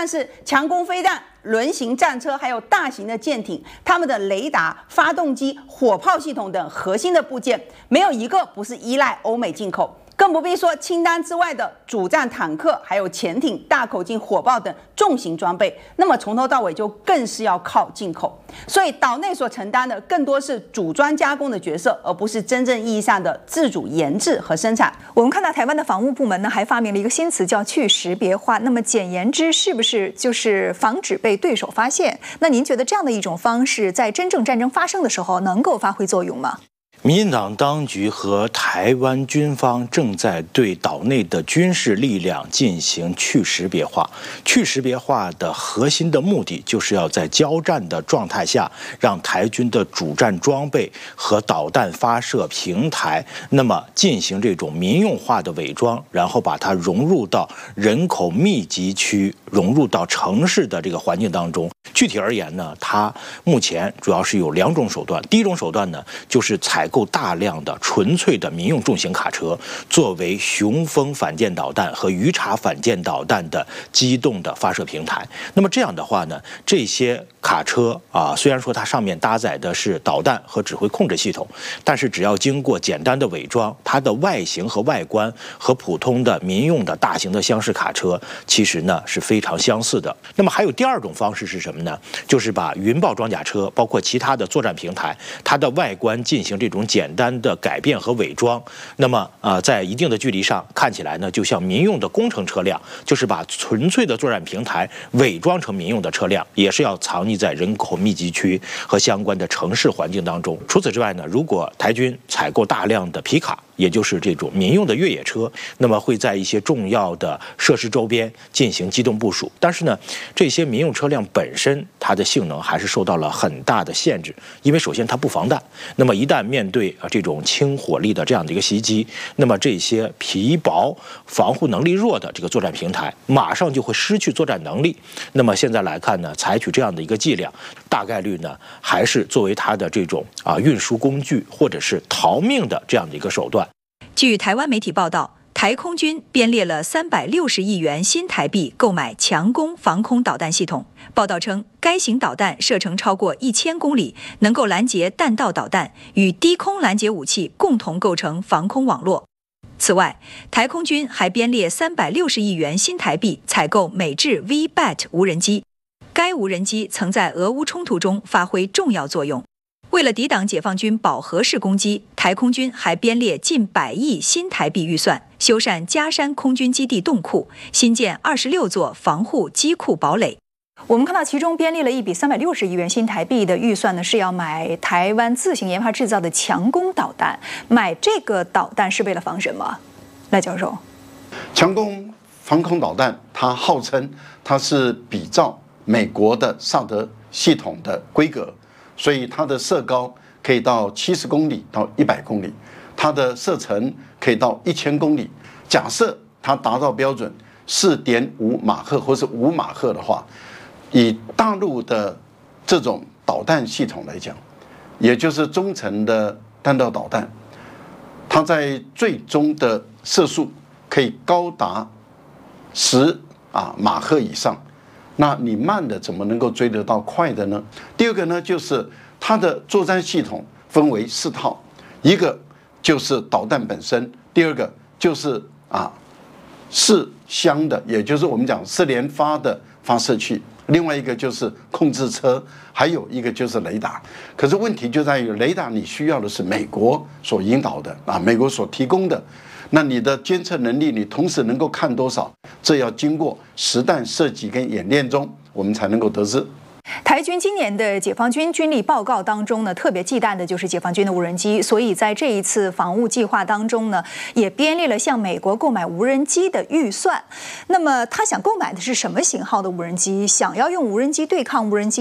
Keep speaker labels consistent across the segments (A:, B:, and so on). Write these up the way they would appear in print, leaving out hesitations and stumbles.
A: 但是强攻飞弹、轮型战车还有大型的舰艇，他们的雷达、发动机、火炮系统等核心的部件，没有一个不是依赖欧美进口。更不必说清单之外的主战坦克、还有潜艇、大口径火炮等重型装备，那么从头到尾就更是要靠进口。所以岛内所承担的更多是组装加工的角色，而不是真正意义上的自主研制和生产。
B: 我们看到台湾的防务部门呢，还发明了一个新词叫去识别化。那么简言之，是不是就是防止被对手发现？那您觉得这样的一种方式，在真正战争发生的时候能够发挥作用吗？
C: 民进党当局和台湾军方正在对岛内的军事力量进行去识别化。去识别化的核心的目的，就是要在交战的状态下，让台军的主战装备和导弹发射平台，那么进行这种民用化的伪装，然后把它融入到人口密集区、融入到城市的这个环境当中。具体而言呢，它目前主要是有2种手段。第一种手段呢，就是采购大量的纯粹的民用重型卡车，作为雄风反舰导弹和鱼叉反舰导弹的机动的发射平台。那么这样的话呢，这些卡车虽然说它上面搭载的是导弹和指挥控制系统，但是只要经过简单的伪装，它的外形和外观和普通的民用的大型的厢式卡车其实呢是非常相似的。那么还有第2种方式是什么呢？就是把云豹装甲车包括其他的作战平台，它的外观进行这种简单的改变和伪装。那么在一定的距离上看起来呢，就像民用的工程车辆，就是把纯粹的作战平台伪装成民用的车辆，也是要藏匿在人口密集区和相关的城市环境当中。除此之外呢，如果台军采购大量的皮卡，也就是这种民用的越野车，那么会在一些重要的设施周边进行机动部署。但是呢，这些民用车辆本身它的性能还是受到了很大的限制，因为首先它不防弹，那么一旦面对这种轻火力的这样的一个袭击，那么这些皮薄、防护能力弱的这个作战平台马上就会失去作战能力。那么现在来看呢，采取这样的一个伎俩，大概率呢还是作为它的这种运输工具或者是逃命的这样的一个手段。
B: 据台湾媒体报道，台空军编列了360亿元新台币购买强攻防空导弹系统。报道称，该型导弹射程超过1000公里，能够拦截弹道导弹，与低空拦截武器共同构成防空网络。此外，台空军还编列360亿元新台币采购美制 V-BAT 无人机。该无人机曾在俄乌冲突中发挥重要作用。为了抵挡解放军饱和式攻击，台空军还编列近100亿新台币预算，修缮嘉山空军基地洞库，新建26座防护机库堡垒。我们看到其中编列了一笔360亿元新台币的预算呢，是要买台湾自行研发制造的强攻导弹。买这个导弹是为了防什么？赖教授，
D: 强攻防空导弹，它号称它是比照美国的萨德系统的规格。所以它的射高可以到70公里到100公里，它的射程可以到1000公里。假设它达到标准4.5马赫或是5马赫的话，以大陆的这种导弹系统来讲，也就是中程的弹道导弹，它在最终的射速可以高达10马赫以上。那你慢的怎么能够追得到快的呢？第二个呢，就是它的作战系统分为4套，一个就是导弹本身，第二个就是4箱的，也就是我们讲4连发的发射器，另外一个就是控制车，还有一个就是雷达。可是问题就在于雷达你需要的是美国所引导的美国所提供的。那你的监测能力，你同时能够看多少？这要经过实弹射击跟演练中，我们才能够得知。
B: 台军今年的解放军军力报告当中呢，特别忌惮的就是解放军的无人机，所以在这一次防务计划当中呢，也编列了向美国购买无人机的预算。那么他想购买的是什么型号的无人机？想要用无人机对抗无人机吗？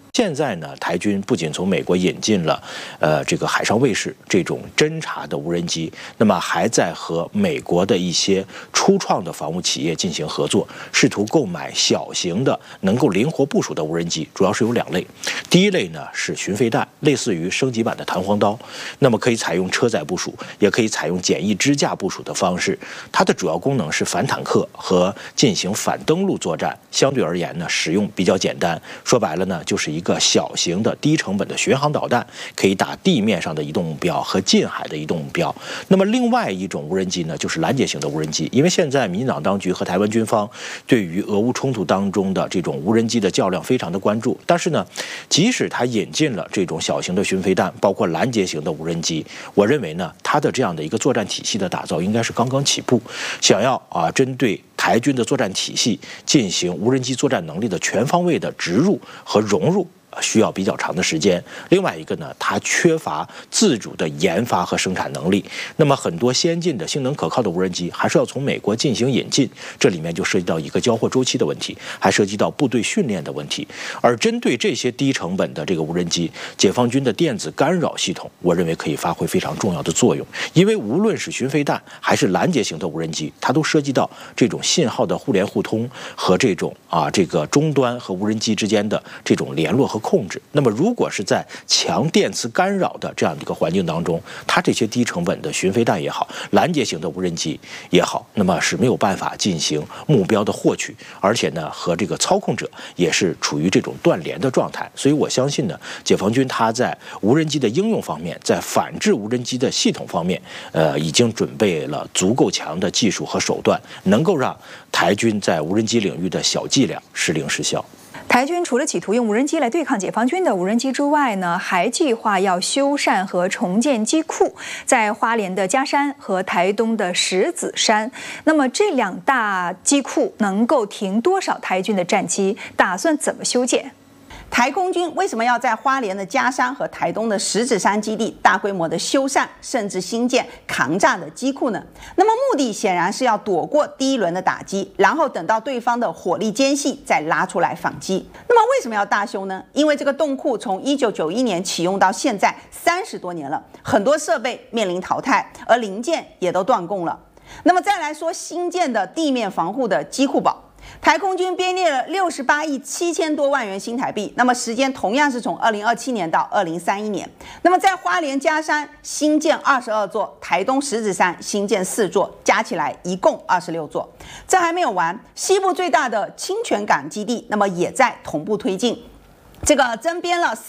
C: 现在呢，台军不仅从美国引进了这个海上卫士这种侦察的无人机，那么还在和美国的一些初创的防务企业进行合作，试图购买小型的能够灵活部署的无人机，主要是有2类。第一类呢是巡飞弹，类似于升级版的弹簧刀，那么可以采用车载部署，也可以采用简易支架部署的方式。它的主要功能是反坦克和进行反登陆作战，相对而言呢，使用比较简单。说白了呢，就是一个小型的低成本的巡航导弹，可以打地面上的移动目标和近海的移动目标。那么另外一种无人机呢，就是拦截型的无人机。因为现在民进党当局和台湾军方对于俄乌冲突当中的这种无人机的较量非常的关注，但是呢，即使它引进了这种小型的巡飞弹，包括拦截型的无人机，我认为呢，它的这样的一个作战体系的打造应该是刚刚起步，想要针对台军的作战体系进行无人机作战能力的全方位的植入和融入，需要比较长的时间。另外一个呢，它缺乏自主的研发和生产能力。那么很多先进的、性能可靠的无人机还是要从美国进行引进，这里面就涉及到一个交货周期的问题，还涉及到部队训练的问题。而针对这些低成本的这个无人机，解放军的电子干扰系统，我认为可以发挥非常重要的作用。因为无论是巡飞弹还是拦截型的无人机，它都涉及到这种信号的互联互通和这种这个终端和无人机之间的这种联络和控制。那么如果是在强电磁干扰的这样的一个环境当中，它这些低成本的巡飞弹也好，拦截型的无人机也好，那么是没有办法进行目标的获取，而且呢和这个操控者也是处于这种断联的状态。所以我相信呢，解放军它在无人机的应用方面，在反制无人机的系统方面，已经准备了足够强的技术和手段，能够让台军在无人机领域的小伎俩时灵时效。
B: 台军除了企图用无人机来对抗解放军的无人机之外呢，还计划要修缮和重建机库，在花莲的佳山和台东的石子山。那么这2大机库能够停多少台军的战机？打算怎么修建？
A: 台空军为什么要在花莲的佳山和台东的石子山基地大规模的修缮，甚至新建扛炸的机库呢？那么目的显然是要躲过第一轮的打击，然后等到对方的火力间隙再拉出来反击。那么为什么要大修呢？因为这个洞库从1991年启用到现在30多年了，很多设备面临淘汰，而零件也都断供了。那么再来说新建的地面防护的机库堡。台空军编列了68亿7000多万元新台币，那么时间同样是从2027年到2031年。那么在花莲佳山新建22座，台东石子山新建4座，加起来一共26座。这还没有完，西部最大的清泉港基地，那么也在同步推进。这个增编了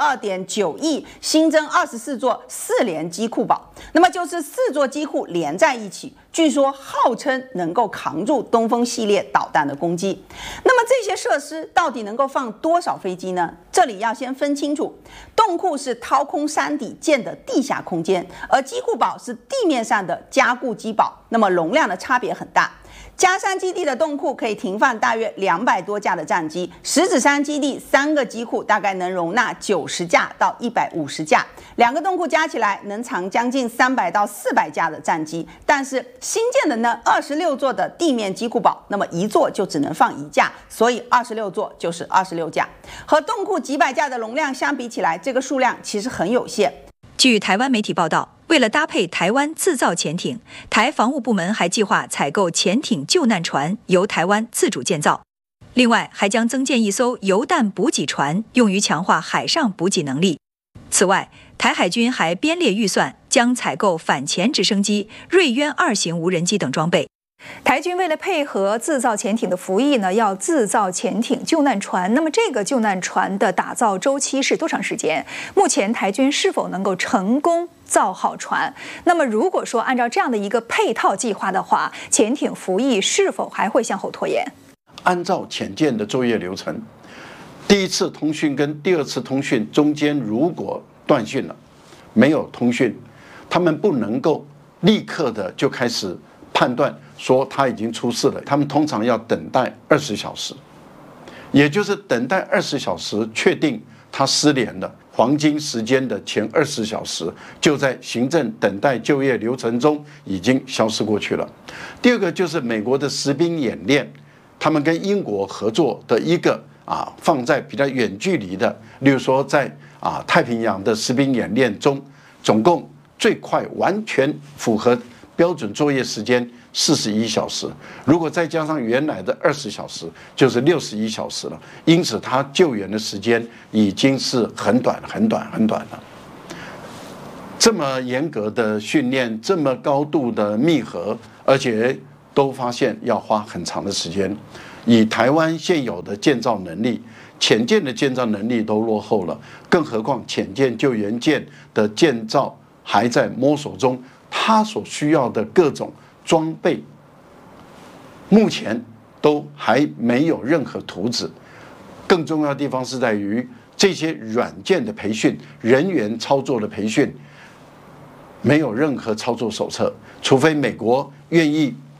A: 42.9亿，新增24座4联机库堡，那么就是4座机库连在一起，据说号称能够扛住东风系列导弹的攻击。那么这些设施到底能够放多少飞机呢？这里要先分清楚，洞库是掏空山底建的地下空间，而机库堡是地面上的加固机堡，那么容量的差别很大。佳山基地的洞库可以停放大约200多架的战机，石子山基地3个机库大概能容纳90架到150架，2个洞库加起来能藏将近300到400架的战机。但是新建的那26座的地面机库堡，那么一座就只能放1架，所以26座就是26架，和洞库几百架的容量相比起来，这个数量其实很有限。
B: 据台湾媒体报道，为了搭配台湾自造潜艇，台防务部门还计划采购潜艇救难船，由台湾自主建造。另外，还将增建一艘油弹补给船，用于强化海上补给能力。此外，台海军还编列预算，将采购反潜直升机、瑞渊2型无人机等装备。台军为了配合自造潜艇的服役呢，要自造潜艇救难船。那么这个救难船的打造周期是多长时间？目前台军是否能够成功造好船？那么如果说按照这样的一个配套计划的话，潜艇服役是否还会向后拖延？
D: 按照潜舰的作业流程，第一次通讯跟第二次通讯中间如果断讯了，没有通讯，他们不能够立刻的就开始判断说他已经出事了，他们通常要等待20小时，也就是等待20小时，确定他失联了。黄金时间的前20小时，就在行政等待就业流程中已经消失过去了。第二个就是美国的实兵演练，他们跟英国合作的一个放在比较远距离的，例如说在太平洋的实兵演练中，总共最快完全符合标准作业时间41小时，如果再加上原来的20小时，就是61小时了。因此，它救援的时间已经是很短了。这么严格的训练，这么高度的密合，而且都发现要花很长的时间。以台湾现有的建造能力，潜舰的建造能力都落后了，更何况潜舰、救援舰的建造还在摸索中，它所需要的各种装备，目前都还没有任何图纸。更重要的地方是在于这些软件的培训、人员操作的培训，没有任何操作手册，除非美国愿意